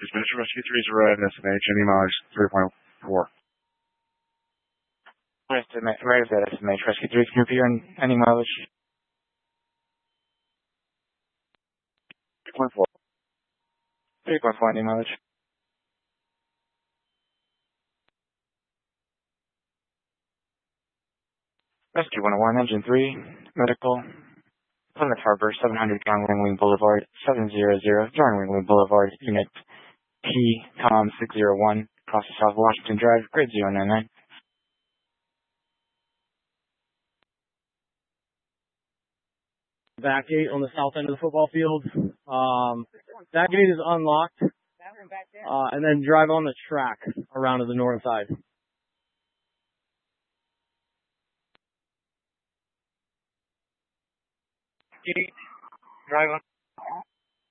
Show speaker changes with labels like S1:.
S1: Dispatcher Rescue 3 is arrived at SMH, any mileage 3.4.
S2: Arrived at SMH Rescue 3, can you repeat any mileage?
S1: 3.4.
S2: 3.4, any mileage. Rescue 101, Engine 3, medical, Plymouth Harbor, 700 John Wingling Boulevard, 700 John Wingling Boulevard, Unit P-COM 601, across the South Washington Drive, grade 099.
S3: Back gate on the south end of the football field. That gate is unlocked. And then drive on the track around to the north side. Gate, drive on.